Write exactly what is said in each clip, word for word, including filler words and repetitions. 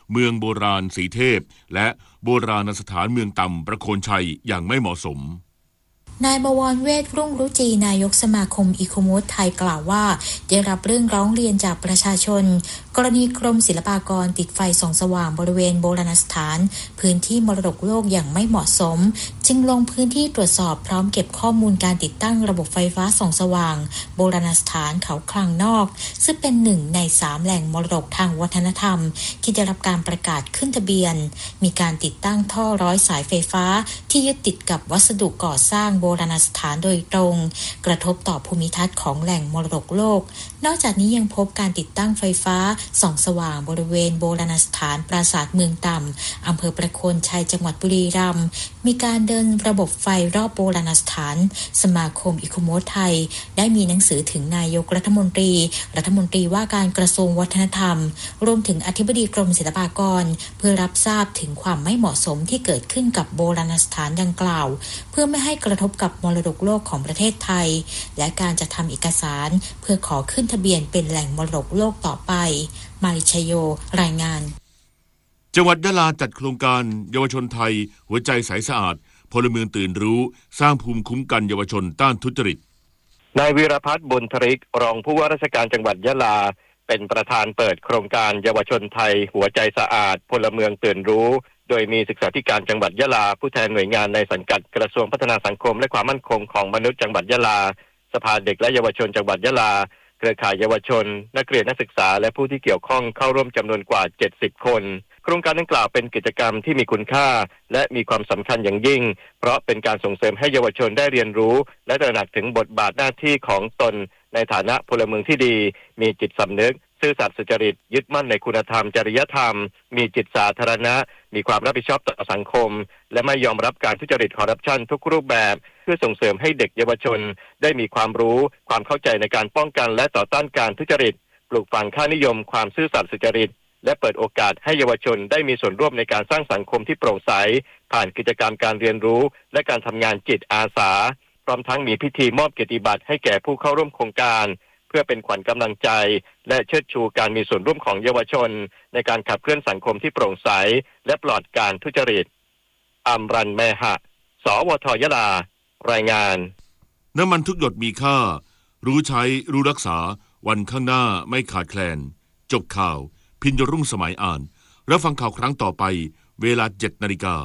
เมืองโบราณสีเทพและโบราณสถานเมืองต่ำประโคนชัยอย่างไม่เหมาะสมนายบวรเวทรุ่งรุจีนายกสมาคมอีโคโมดไทยกล่าวว่าได้รับเรื่องร้องเรียนจากประชาชนกรณีกรมศิลปากรติดไฟส่องสว่างบริเวณโบราณสถานพื้นที่มรดกโลกอย่างไม่เหมาะสมจึงลงพื้นที่ตรวจสอบพร้อมเก็บข้อมูลการติดตั้งระบบไฟฟ้าส่องสว่างโบราณสถานเขาคลังนอกซึ่งเป็นหนึ่งในสามแหล่งมรดกทางวัฒนธรรมที่ได้รับการประกาศขึ้นทะเบียนมีการติดตั้งท่อร้อยสายไฟฟ้าที่ยึดติดกับวัสดุก่อสร้างโบราณสถานโดยตรงกระทบต่อภูมิทัศน์ของแหล่งมรดกโลกนอกจากนี้ยังพบการติดตั้งไฟฟ้าส่องสว่างบริเวณโบราณสถานปราสาทเมืองต่ำอำเภอประโคนชัยจังหวัดบุรีรัมย์มีการเดินระบบไฟรอบโบราณสถานสมาคมอีโคโมดไทยได้มีหนังสือถึงนายกรัฐมนตรีรัฐมนตรีว่าการกระทรวงวัฒนธรรมรวมถึงอธิบดีกรมศิลปากรเพื่อรับทราบถึงความไม่เหมาะสมที่เกิดขึ้นกับโบราณสถานดังกล่าวเพื่อไม่ให้กระทบกับมรดกโลกของประเทศไทยและการจะทำเอกสารเพื่อขอขึ้นทะเบียนเป็นแหล่งมรดกโลกต่อไปมาริชโยรายงานจังหวัดยะลาจัดโครงการเยาวชนไทยหัวใจใสสะอาดพลเมืองตื่นรู้สร้างภูมิคุ้มกันเยาวชนต้านทุจริตนายวีรพัฒน์บุญธริกรองผู้ว่าราชการจังหวัดยะลาเป็นประธานเปิดโครงการเยาวชนไทยหัวใจสะอาดพลเมืองตื่นรู้โดยมีศึกษาธิการจังหวัดยะลาผู้แทนหน่วยงานในสังกัดกระทรวงพัฒนาสังคมและความมั่นคงของมนุษย์จังหวัดยะลาสภาเด็กและเยาวชนจังหวัดยะลาเครือข่ายเยาวชนนักเรียนนักศึกษาและผู้ที่เกี่ยวข้องเข้าร่วมจำนวนกว่าเจ็ดสิบคนโครงการดังกล่าวเป็นกิจกรรมที่มีคุณค่าและมีความสำคัญอย่างยิ่งเพราะเป็นการส่งเสริมให้เยาวชนได้เรียนรู้และตระหนักถึงบทบาทหน้าที่ของตนในฐานะพลเมืองที่ดีมีจิตสำนึกซื่อสัตย์สุจริตยึดมั่นในคุณธรรมจริยธรรมมีจิตสาธารณะมีความรับผิดชอบต่อสังคมและไม่ยอมรับการทุจริตคอร์รัปชันทุกรูปแบบเพื่อส่งเสริมให้เด็กเยาวชนได้มีความรู้ความเข้าใจในการป้องกันและต่อต้านการทุจริตปลูกฝังค่านิยมความซื่อสัตย์สุจริตและเปิดโอกาสให้เยาวชนได้มีส่วนร่วมในการสร้างสังคมที่โปร่งใสผ่านกิจกรรมการเรียนรู้และการทำงานจิตอาสาพร้อมทั้งมีพิธีมอบเกียรติบัตรให้แก่ผู้เข้าร่วมโครงการเพื่อเป็นขวัญกำลังใจและเชิดชูการมีส่วนร่วมของเยาวชนในการขับเคลื่อนสังคมที่โปร่งใสและปลอดการทุจริตอัมรันแมหะสวทยะลารายงานน้ำมันทุกหยดมีค่ารู้ใช้รู้รักษาวันข้างหน้าไม่ขาดแคลนจบข่าวพิญญรุ่งสมัยอ่านรับฟังข่าวครั้งต่อไปเวลา เจ็ดนาฬิกา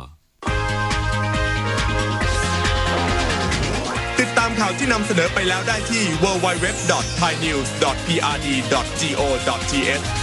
ติดตามข่าวที่นำเสนอไปแล้วได้ที่ ดับเบิลยู ดับเบิลยู ดับเบิลยู ดอท ไทยนิวส์ ดอท พี อาร์ ดี ดอท จี โอ ดอท ที เอช